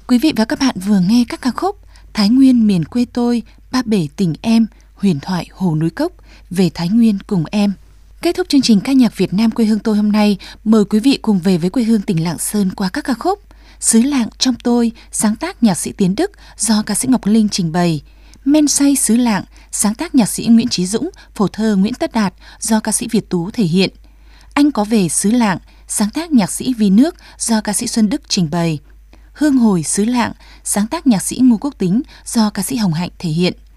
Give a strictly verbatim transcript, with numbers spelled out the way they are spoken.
Quý vị và các bạn vừa nghe các ca khúc Thái Nguyên miền quê tôi, Ba bể tình em, Huyền thoại hồ núi cốc, Về Thái Nguyên cùng em. Kết thúc chương trình ca nhạc Việt Nam quê hương tôi hôm nay, mời quý vị cùng về với quê hương tỉnh Lạng Sơn qua các ca khúc Xứ Lạng trong tôi, sáng tác nhạc sĩ Tiến Đức do ca sĩ Ngọc Linh trình bày, Men say xứ Lạng, sáng tác nhạc sĩ Nguyễn Chí Dũng, phổ thơ Nguyễn Tất Đạt do ca sĩ Việt Tú thể hiện, Anh có về xứ Lạng, sáng tác nhạc sĩ Vi Nước do ca sĩ Xuân Đức trình bày, Hương hồi xứ Lạng, sáng tác nhạc sĩ Ngô Quốc Tính do ca sĩ Hồng Hạnh thể hiện.